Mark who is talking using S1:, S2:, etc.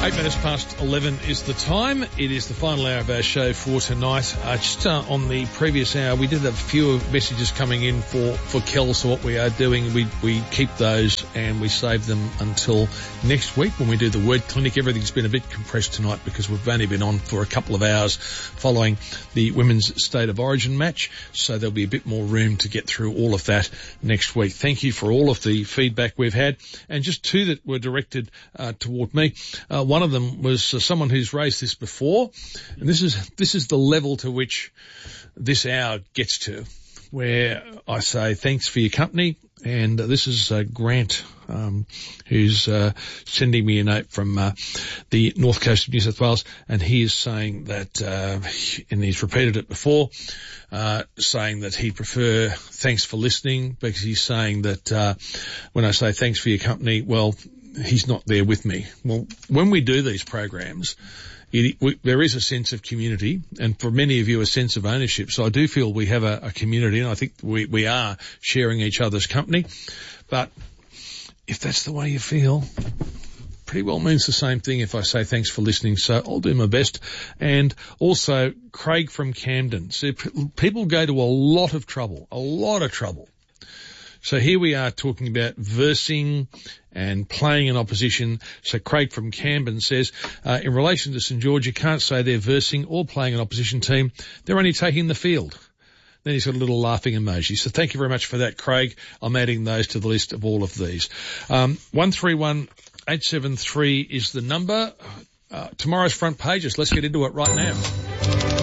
S1: 8 minutes past 11 is the time. It is the final hour of our show for tonight. Just on the previous hour, we did have a few messages coming in for Kel, so what we are doing, we keep those and we save them until next week when we do the word clinic. Everything's been a bit compressed tonight because we've only been on for a couple of hours following the Women's State of Origin match, so there'll be a bit more room to get through all of that next week. Thank you for all of the feedback we've had, and just two that were directed toward me. One of them was someone who's raised this before, and this is the level to which this hour gets to, where I say thanks for your company. And this is Grant, who's sending me a note from the north coast of New South Wales, and he is saying that, and he's repeated it before, saying that he'd prefer thanks for listening, because he's saying that when I say thanks for your company, well, he's not there with me. Well, when we do these programs, there is a sense of community, and for many of you, a sense of ownership. So I do feel we have a community, and I think we are sharing each other's company. But if that's the way you feel, pretty well means the same thing if I say thanks for listening. So I'll do my best. And also, Craig from Camden. So people go to a lot of trouble. So here we are talking about versing and playing in opposition. So Craig from Camden says, in relation to St George, you can't say they're versing or playing an opposition team. They're only taking the field. Then he's got a little laughing emoji. So thank you very much for that, Craig. I'm adding those to the list of all of these. 131873 is the number. Tomorrow's front pages. Let's get into it right now.